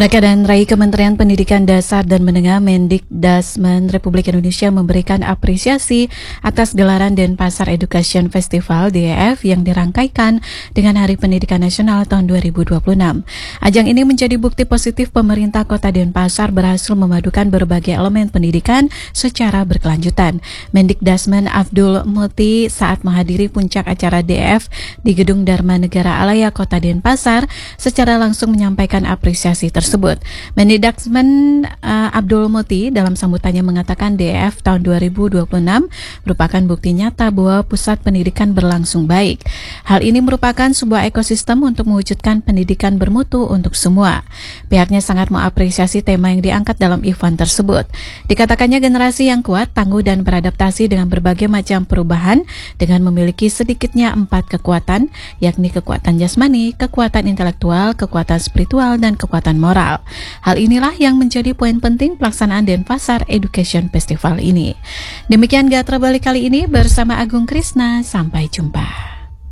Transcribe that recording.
Raka dan Rai Kementerian Pendidikan Dasar dan Menengah Mendikdasmen Republik Indonesia memberikan apresiasi atas gelaran Denpasar Education Festival DEF yang dirangkaikan dengan Hari Pendidikan Nasional tahun 2026. Ajang ini menjadi bukti positif pemerintah Kota Denpasar berhasil memadukan berbagai elemen pendidikan secara berkelanjutan. Mendikdasmen Abdul Muti saat menghadiri puncak acara DEF di Gedung Dharma Negara Alaya Kota Denpasar secara langsung menyampaikan apresiasi tersebut. Mendikdasmen Abdul Muti dalam sambutannya mengatakan DEF tahun 2026 merupakan bukti nyata bahwa pusat pendidikan berlangsung baik. Hal ini merupakan sebuah ekosistem untuk mewujudkan pendidikan bermutu untuk semua. Pihaknya sangat mengapresiasi tema yang diangkat dalam event tersebut. Dikatakannya generasi yang kuat, tangguh dan beradaptasi dengan berbagai macam perubahan dengan memiliki sedikitnya 4 kekuatan, yakni kekuatan jasmani, kekuatan intelektual, kekuatan spiritual, dan kekuatan moral. Hal inilah yang menjadi poin penting pelaksanaan Denpasar Education Festival ini. Demikian Gatra Bali kali ini bersama Agung Krisna. Sampai jumpa.